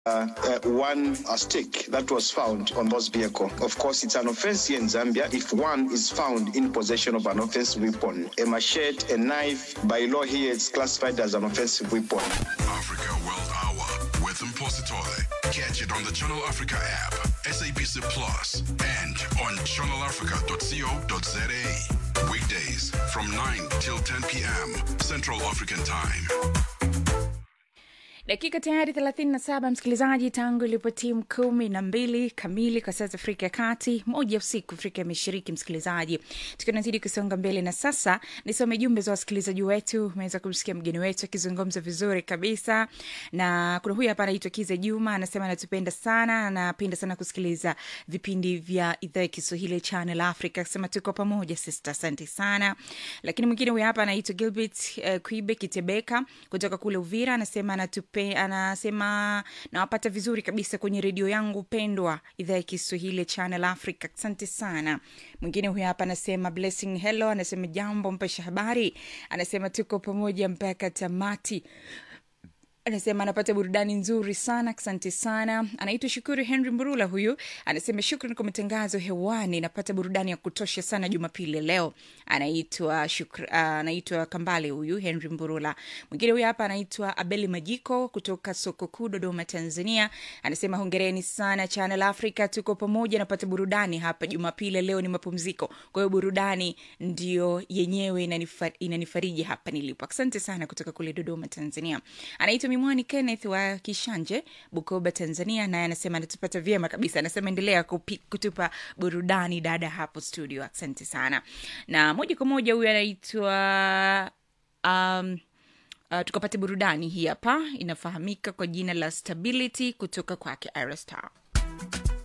one stick that was found on those vehicle. Of course, it's an offense here in Zambia if one is found in possession of an offensive weapon. A machete, a knife, by law here it's classified as an offensive weapon. Africa World Hour with Mpositole. Catch it on the Channel Africa app, SABC Plus, and on channelafrica.co.za. Weekdays from 9 till 10 p.m. Central African Time. Dakika tayari 37 msikilizaji tangu ilipotimu 12 kamili kwa saa za Afrika ya Kati, 1 usiku Afrika ya Mashariki msikilizaji. Tukinazidi kusonga mbele na sasa nisome jumbe za wasikilizaji wetu. Umeweza kumsikia mgeni wetu akizungumza vizuri kabisa. Na kuna huyu hapa anaitwa Kize Juma, anasema anatupenda sana, anapenda sana kusikiliza vipindi vya idhaa ya Kiswahili Channel Africa. Akisema tuko pamoja sister, asante sana. Lakini mwingine huyu hapa anaitwa Gilbert Kuibe Kitebeka kutoka kule Uvira, anasema anasema nawapata vizuri kabisa kwenye redio yangu pendwa idhaa ya Kiswahili Channel Africa. Asante sana. Mwingine huyu hapa anasema Blessing hello, anasema jambo mpasha habari, anasema tuko pamoja mpaka tamati. Anasema anapata burudani nzuri sana, asante sana. Anaitwa Shukuru Henry Mburula huyu, anasema shukrani kwa matangazo hewani, napata burudani ya kutosha sana Jumapili leo. Anaitwa Kambale huyu Henry Mburula. Mwingine huyu hapa anaitwa Abeli Majiko kutoka Soko Kuu Dodoma Tanzania, anasema hongereni sana Channel Africa, tuko pamoja, napata burudani hapa Jumapili leo, ni mapumziko. Kwa hiyo burudani ndio yenyewe inanifariji hapa nilipo. Asante sana kutoka kule Dodoma Tanzania. Anaitwa Mimwani Kenneth wa Kishanje, Bukoba Tanzania, na anasema anatupata vyema kabisa. Anasema endelea kutupa burudani dada hapo studio. Asante sana. Na moja kwa moja huyu anaitwa tukapata burudani hii hapa, inafahamika kwa jina la Stability kutoka kwake Aerostar.